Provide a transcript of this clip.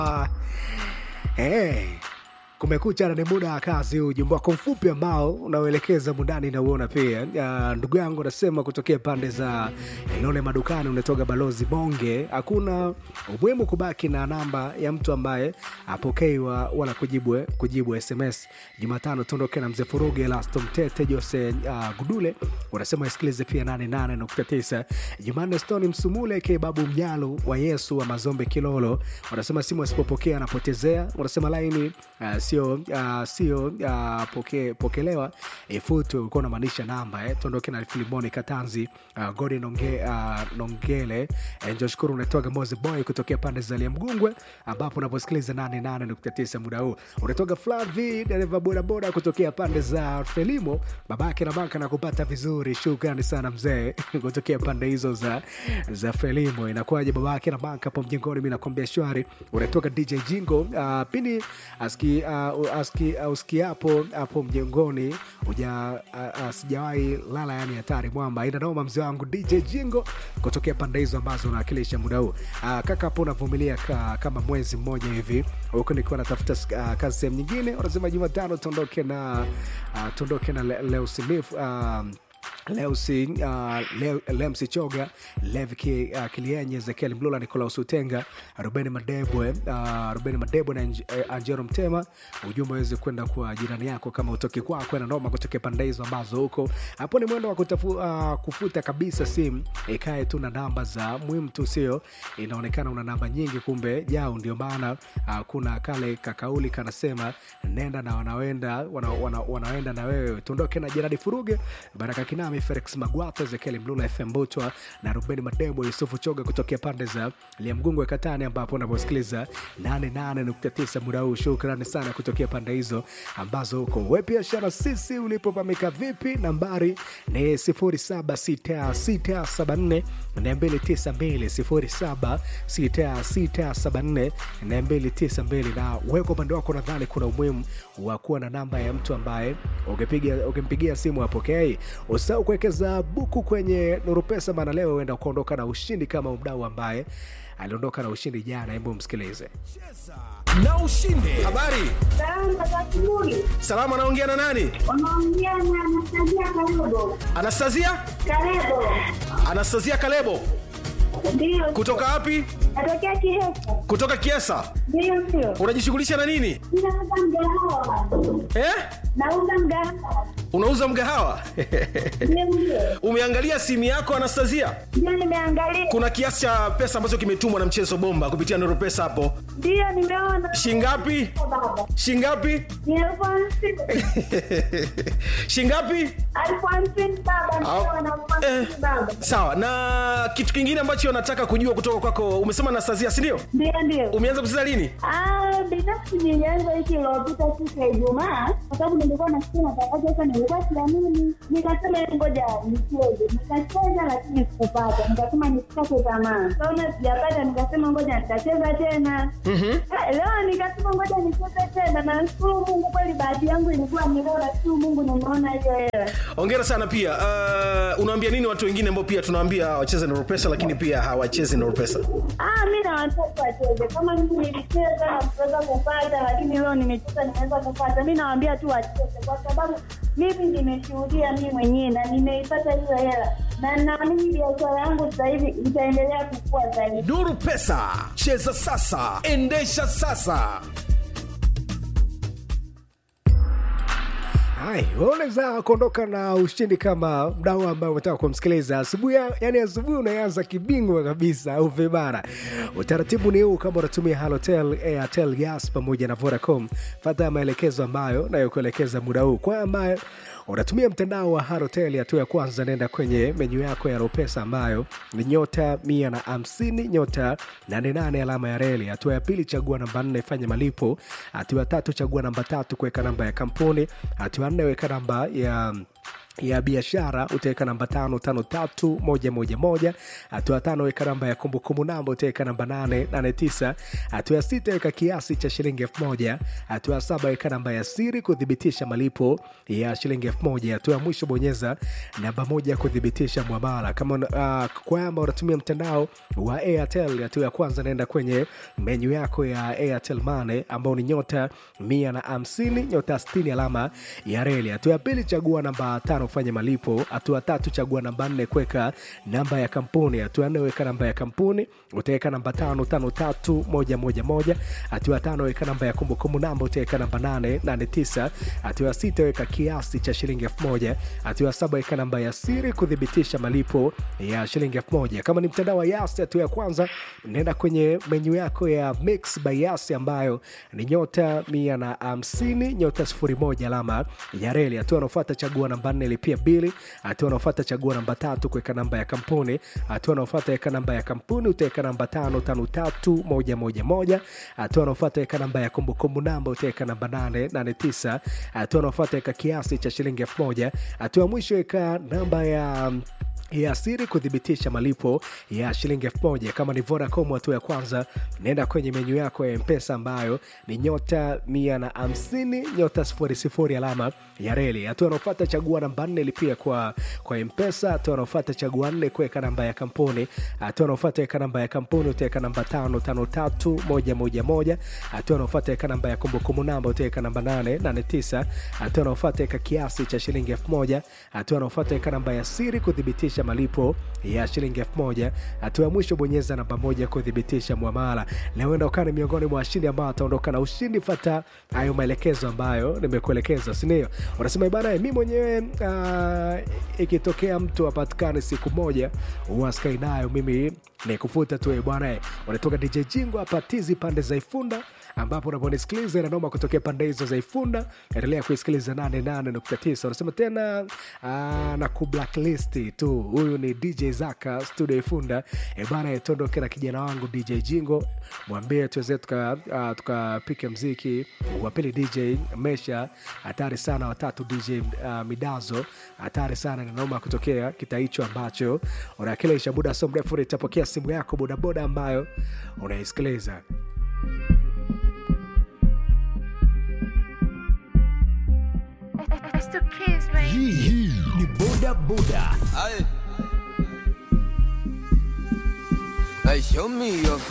Hey, kumekucha na ni muda wa kazi. Ujumbe wako mfupi ambao unaoelekeza mundani na uona pia. Ndugu yangu anasema kutokea pande za Ilole madukani unatoka Balozi Bonge. Hakuna umuhimu kubaki na namba ya mtu ambaye apokei wala kujibu SMS. Jumatano tuondoke na Mzee Furuge, Elasto Mtete, Jose Gudule. Unasema isikilize pia 88.9. Jumanne Stone Msumule ke Babu Mnyalo wa Yesu wa Mazombe Kilolo. Unasema simu asipopokea anapotezea. Unasema laini sio pokelewa ifutwe. Ulikuwa unamaanisha namba tuondoke na Filimoni Katanzi, Godi Nongele, Josh Kuru. Unatoka Moze Boy kutokea pande za Liamgungwe ambapo unaposikiliza 88.9 muda huu. Unatoka Flavi dereva boda boda kutokea pande za Felimo, babake na banka na kupata vizuri. Shukrani sana mzee kutokea pande hizo za Felimo. Inakuwaje babake na banka hapo mjengoni? Mimi nakwambia shwari. Unatoka DJ Jingo pini uski hapo mjengoni sijawahi lala, yani hatari mwamba. Ina noma mzee wangu DJ Jingo kutokea pande hizo ambazo unawakilisha muda huu. Kaka hapo unavumilia kama mwezi mmoja hivi huko nikiwa natafuta kazi sehemu nyingine. Unasema Jumatano tuondoke na leo Smith, Leo Msichoga, Levi Kilienye, Ezekiel Mlula, Nicolas Utenga, Ruben Madebo na Angelo Mtema. Ujumbe waweze kwenda kwa jirani yako kama utoki kwako na noma kutoka pande hizo ambazo huko. Hapo ni mwendo wa kufuta kabisa simu. Ikae tu na namba za muhimu tu, sio inaonekana una namba nyingi kumbe jao. Ndio maana kuna kale kakauli kanasema nenda na wanaenda na wewe. Tuondoke na Gerard Furuge, Baraka Kinami, Felix Magwata, Ezekiel Mlula, FM Butwa na Ruben Madebo, Yusufu Choga kutokea pande za Liamgungu Katani ambapo unaposikiliza 88.9 muda huu. Shukrani sana kutokea pande hizo ambazo huko. Wewe pia shara sisi ulipopamika vipi? Nambari ni 076674 292 076674 na wewe kwa upande wako nadhani kuna umuhimu wa kuwa na namba ya mtu ambaye ukimpigia simu apokee. Usahau kuwekeza buku kwenye Nuru Pesa, maana leo uenda kuondoka na ushindi kama mdau ambaye aliondoka na ushindi jana. Hebu msikilize. Na ushindi. Habari? Salama, naongea na nani? Unaongea na Anastasia Kalebo. Anastasia Kalebo. Ndio. Kutoka wapi? Natokea Kiesa. Kutoka Kiesa? Ndio. Unajishughulisha na nini? Ninauza mgahawa. Nauza mgahawa. Unauza mgahawa? Ndio. Umeangalia simu yako Anastasia? Ndio, nimeangalia. Kuna kiasi cha pesa ambacho kimetumwa na Mchezo Bomba kupitia Nuru Pesa hapo. Ndio, nimeona. Shingapi? Shingapi? Shingapi baba. Sawa. Na kitu kingine ambacho nataka kujua kutoka kwako, umesema Anastasia, si ndio? Ndio. Umeanza kucheza lini? Binafsi nilianza wiki iliyopita siku ya Ijumaa, kwa sababu nilikuwa nasikia matangazo sasa, nilikuwa siamini. Nikasema ngoja nicheze. Nikacheza lakini sikupata. Nikasema nisikate tamaa. Kaona sijapata, nikasema ngoja nitacheza tena. Leo nikasema ngoja nicheze tena, na nashukuru Mungu kweli bahati yangu ilikuwa ni leo, nashukuru Mungu nimeona hiyo hela. Hongera sana pia. Unawaambia nini watu wengine ambao pia tunawaambia wacheze Nuru Pesa lakini pia hawachezi Nuru Pesa? Mimi na watu wacheze. Kama mimi nilicheza na kuweza kupata, lakini leo nimecheza nimeweza kupata. Mimi nawaambia tu wacheze kwa sababu mimi nimeshuhudia mimi mwenyewe na nimeipata hiyo hela. Na naamini biashara yangu sasa hivi itaendelea kukua zaidi. Nuru Pesa, cheza sasa, endesha sasa. Hai, unaweza kuondoka na ushindi kama mdau ambaye unataka kumsikiliza asubuhi, yani asubuhi unaanza kibingwa kabisa au vibara. Utaratibu ni huu: kama unatumia Halotel, Airtel, Gas pamoja na Vodacom, fuata maelekezo ambayo nayokuelekeza muda huu. Kwa ambaye unatumia mtandao wa Halotel, hatua ya kwanza nenda kwenye menu yako ya Ropesa ambayo ni *150 *88 alama ya reli. Hatua ya pili chagua namba 4 fanya malipo. Hatua ya tatu chagua namba 3 kuweka namba ya kampuni. Hatua ya 4 weka namba ya ya biashara utaweka namba 553111. Hatua 5 weka namba ya kumbukumbu namba utaweka namba 889. Hatua 6 weka kiasi cha shilingi 1000. Hatua 7 weka namba ya siri kudhibitisha malipo ya shilingi 1000. Hatua ya mwisho bonyeza namba 1 kudhibitisha muamala. Kama kwamba unatumia mtandao wa Airtel, hatua ya kwanza nenda kwenye menu yako ya Airtel Money ambao ni nyota 150 nyota 60 alama ya reli. Hatua ya pili chagua namba 5 ufanye malipo. Hatua 3 chagua namba 4 kuweka namba ya kampuni. Hatua 4 weka namba ya kampuni utaweka namba 553111. Hatua 5 weka namba ya kumbukumbu namba utaweka namba 889. Hatua 6 weka kiasi cha shilingi 1000. Hatua 7 weka namba ya siri kudhibitisha malipo ya shilingi 1000. Kama ni mtandao wa Yas, hatua ya kwanza nenda kwenye menu yako ya Mix by Yas ambayo ni nyota 150 nyota 01 alama ya reli. Hatua inayofuata chagua namba 4 lipia bili. Hatua inayofuata chagua namba 3 kuweka namba ya kampuni. Hatua inayofuata weka namba ya kampuni utaweka namba 553111. Hatua inayofuata weka namba ya kumbukumbu namba utaweka namba 889. Hatua inayofuata weka kiasi cha shilingi 1000. Hatua mwisho weka namba ya siri kudhibitisha malipo ya shilingi 1000. Kama ni Vodacom, hatua ya kwanza nenda kwenye menu yako ya M-Pesa ambayo ni nyota 150 nyota 00 alama ya reli. Hatua inayofuata chagua namba 4 lipia kwa M-Pesa. Hatua inayofuata chagua 4 kuweka namba ya kampuni. Hatua inayofuata weka namba ya kampuni utaweka namba 553111. Hatua inayofuata weka namba ya kumbukumbu namba utaweka namba 889. Hatua inayofuata weka kiasi cha shilingi 1000. Hatua inayofuata weka namba ya siri kudhibitisha malipo ya shilingi 1000. Hatua ya mwisho bonyeza namba 1 kudhibitisha muamala. Leo enda ukane miongoni mwa washindi ambao wataondoka na ushindi. Fuata hayo maelekezo ambayo nimekuelekeza, si ndio? Unasema bana, mimi mwenyewe ikitokea mtu apatikane siku moja uwaskai nayo mimi nikufuta tu bwana. Unatoka DJ Jingo hapa Tizi pande za Ifunda ambapo unaponisikiliza na noma kutokea pande hizo za Ifunda. Endelea kuisikiliza 88.9. Unasema tena na ku blacklist tu. Huyu ni DJ Zaka studio Ifunda. Bana, tondoke na kijana wangu DJ Jingo, mwambie tuweze tukapike muziki. Wa pili DJ Mesha hatari sana, watatu DJ Midazo hatari sana, na noma kutokea kita hicho ambacho unakilisha. Muda so mrefu nitapokea simu yako bodaboda ambayo unaisikiliza. Hii ni boda boda. Ay, show me your